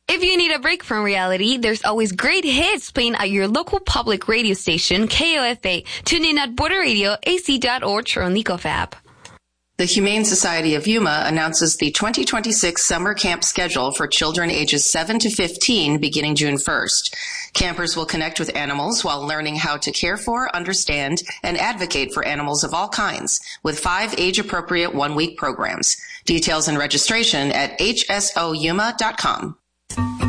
If you need a break from reality, there's always great hits playing at your local public radio station, KOFA. Tune in at borderradioac.org or on the Nicof app. The Humane Society of Yuma announces the 2026 summer camp schedule for children ages 7 to 15 beginning June 1st. Campers will connect with animals while learning how to care for, understand, and advocate for animals of all kinds with 5 age-appropriate one-week programs. Details and registration at hsoyuma.com.